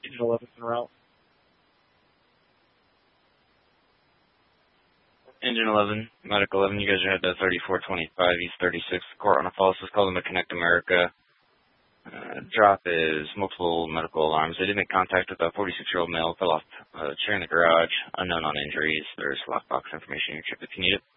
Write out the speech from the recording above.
Engine 11 en route. Engine 11, Medic 11, you guys are headed to 3425 East 36th Court on a false. It's called the McConnect America. Drop is multiple medical alarms. They did make contact with a 46-year-old male, fell off a chair in the garage, unknown on injuries. There's lockbox information in your trip if you need it.